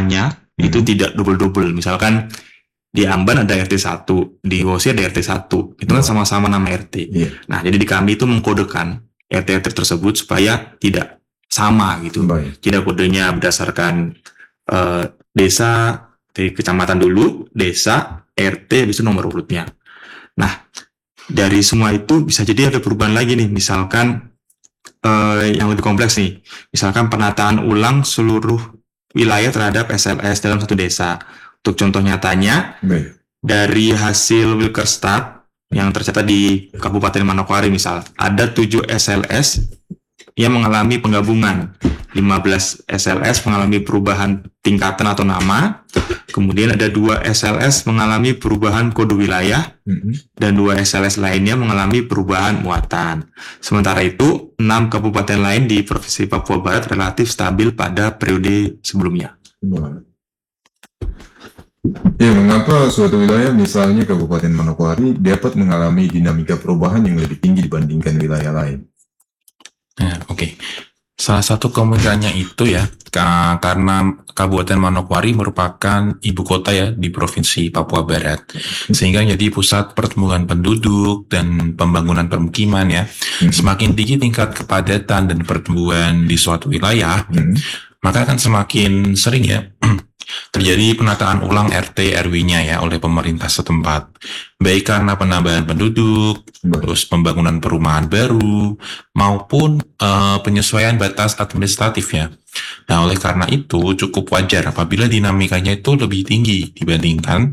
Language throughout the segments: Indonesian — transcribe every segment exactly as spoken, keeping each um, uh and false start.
perannya hmm. itu tidak double-double. Misalkan di Amban ada R T satu, di Wosi ada R T satu. Itu kan sama-sama nama R T. Yeah. Nah, jadi di kami itu mengkodekan R T-R T tersebut supaya tidak sama gitu. Baik. Tidak kodenya berdasarkan uh, desa, dari kecamatan dulu, desa, R T, habis itu nomor urutnya. Nah, dari semua itu bisa jadi ada perubahan lagi nih. Misalkan uh, yang lebih kompleks nih. Misalkan penataan ulang seluruh wilayah terhadap S L S dalam satu desa. Untuk contoh nyatanya, Baik. dari hasil Wilkerstat yang tercatat di Kabupaten Manokwari misal, ada tujuh S L S yang mengalami penggabungan. lima belas S L S mengalami perubahan tingkatan atau nama, kemudian ada dua S L S mengalami perubahan kode wilayah, mm-hmm. dan dua S L S lainnya mengalami perubahan muatan. Sementara itu, enam kabupaten lain di Provinsi Papua Barat relatif stabil pada periode sebelumnya. Wow. Ya, mengapa suatu wilayah, misalnya Kabupaten Manokwari, dapat mengalami dinamika perubahan yang lebih tinggi dibandingkan wilayah lain? Nah, oke. Okay. Salah satu kemungkinannya itu ya, karena Kabupaten Manokwari merupakan ibu kota ya di Provinsi Papua Barat, sehingga jadi pusat pertumbuhan penduduk dan pembangunan permukiman ya. Semakin tinggi tingkat kepadatan dan pertumbuhan di suatu wilayah, hmm. maka akan semakin sering ya terjadi penataan ulang R T R W-nya ya oleh pemerintah setempat, baik karena penambahan penduduk, terus pembangunan perumahan baru, maupun uh, penyesuaian batas administratif ya. Nah, oleh karena itu cukup wajar apabila dinamikanya itu lebih tinggi dibandingkan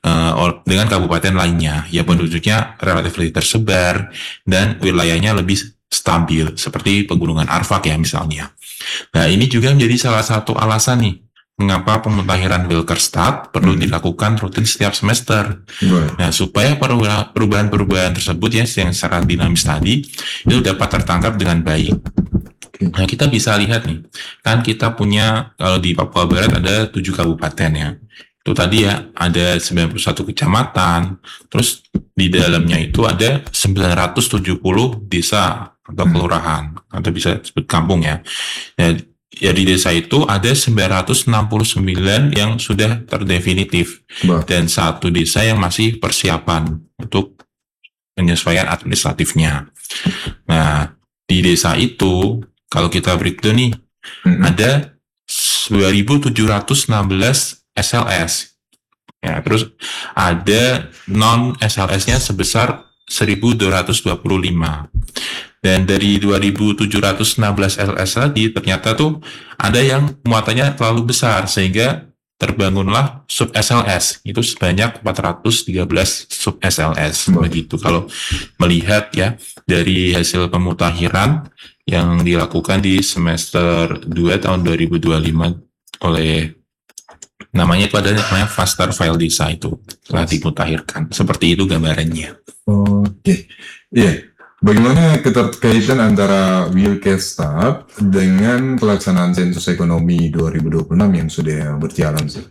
uh, dengan kabupaten lainnya, ya penduduknya relatif lebih tersebar dan wilayahnya lebih stabil, seperti Pegunungan Arfak ya misalnya. Nah, ini juga menjadi salah satu alasan nih mengapa pemutahiran Wilkerstat perlu hmm. dilakukan rutin setiap semester. Hmm. Nah, supaya perubahan-perubahan tersebut ya yang secara dinamis tadi itu dapat tertangkap dengan baik. Nah, kita bisa lihat nih, kan kita punya kalau di Papua Barat ada tujuh kabupaten ya. Itu tadi ya ada sembilan puluh satu kecamatan, terus di dalamnya itu ada sembilan ratus tujuh puluh desa atau kelurahan hmm. atau bisa disebut kampung ya. Ya, Ya di desa itu ada sembilan ratus enam puluh sembilan yang sudah terdefinitif bah. dan satu desa yang masih persiapan untuk penyesuaian administratifnya. Nah, di desa itu kalau kita breakdown nih mm-hmm. ada dua ribu tujuh ratus enam belas S L S. Ya, terus ada non S L S-nya sebesar seribu dua ratus dua puluh lima. Dan dari dua ribu tujuh ratus enam belas S L S tadi ternyata tuh ada yang muatannya terlalu besar sehingga terbangunlah sub S L S itu sebanyak empat ratus tiga belas sub S L S hmm. begitu kalau melihat ya dari hasil pemutakhiran yang dilakukan di semester dua tahun dua ribu dua puluh lima oleh namanya itu ada namanya Faster File Desa itu telah dimutakhirkan. Seperti itu gambarannya. Oke, okay. Iya. Yeah. Bagaimana keterkaitan antara Wilkerstat dengan pelaksanaan sensus ekonomi dua ribu dua puluh enam yang sudah berjalan sih?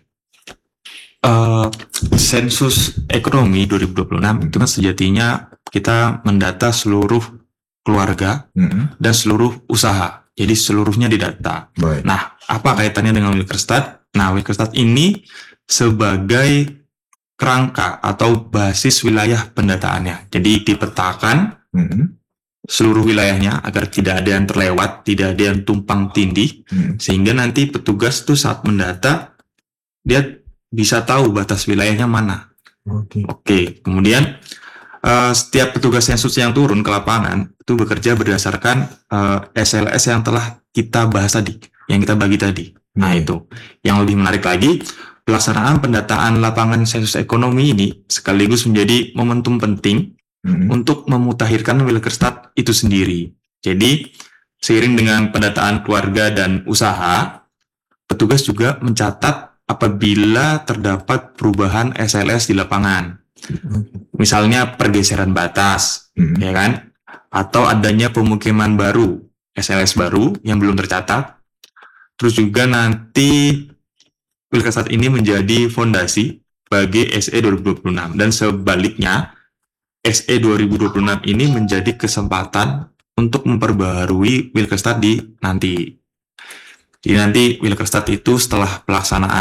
Uh, sensus ekonomi dua ribu dua puluh enam itu kan sejatinya kita mendata seluruh keluarga mm-hmm. dan seluruh usaha. Jadi seluruhnya didata. Baik. Nah, apa kaitannya dengan Wilkerstat? Nah, Wilkerstat ini sebagai kerangka atau basis wilayah pendataannya. Jadi dipetakan Hmm. seluruh wilayahnya agar tidak ada yang terlewat, tidak ada yang tumpang tindih, hmm. sehingga nanti petugas tuh saat mendata dia bisa tahu batas wilayahnya mana. Oke. Okay. Okay. Kemudian uh, setiap petugas sensus yang turun ke lapangan itu bekerja berdasarkan uh, S L S yang telah kita bahas tadi, yang kita bagi tadi. Hmm. Nah itu. Yang lebih menarik lagi, pelaksanaan pendataan lapangan sensus ekonomi ini sekaligus menjadi momentum penting Hmm. untuk memutakhirkan Wilkerstat itu sendiri. Jadi, seiring dengan pendataan keluarga dan usaha, petugas juga mencatat apabila terdapat perubahan S L S di lapangan. Misalnya pergeseran batas, hmm. ya kan? Atau adanya pemukiman baru, S L S baru yang belum tercatat. Terus juga nanti Wilkerstat ini menjadi fondasi bagi S E dua ribu dua puluh enam dan sebaliknya S E dua ribu dua puluh enam ini menjadi kesempatan untuk memperbaharui Wilkerstat di nanti. Jadi nanti Wilkerstat itu setelah pelaksanaan